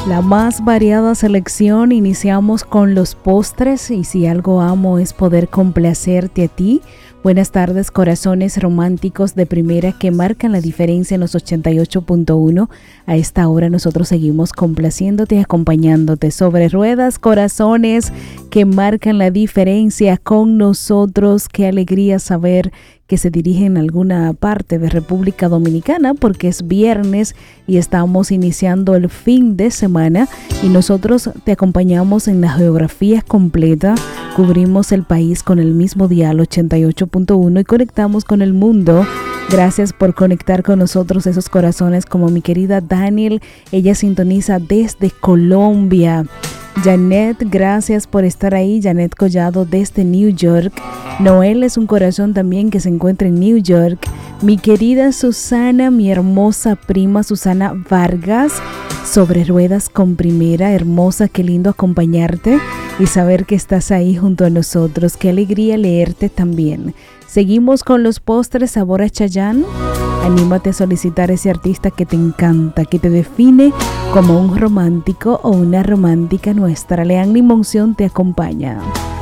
La más variada selección. Iniciamos con los postres y si algo amo es poder complacerte a ti. Buenas tardes, corazones románticos de primera que marcan la diferencia en los 88.1. A esta hora nosotros seguimos complaciéndote y acompañándote. Sobre ruedas, corazones que marcan la diferencia con nosotros. Qué alegría saber que se dirigen a alguna parte de República Dominicana porque es viernes y estamos iniciando el fin de semana y nosotros te acompañamos en la geografía completa. Cubrimos el país con el mismo dial 88.1 y conectamos con el mundo. Gracias por conectar con nosotros esos corazones como mi querida Daniel. Ella sintoniza desde Colombia. Janet, gracias por estar ahí. Janet Collado desde New York. Noel es un corazón también que se encuentra en New York. Mi querida Susana, mi hermosa prima Susana Vargas, sobre ruedas con primera, hermosa, qué lindo acompañarte y saber que estás ahí junto a nosotros. Qué alegría leerte también. Seguimos con los postres sabor a Chayanne. Anímate a solicitar ese artista que te encanta, que te define como un romántico o una romántica nuestra. Leanne Limonción te acompaña.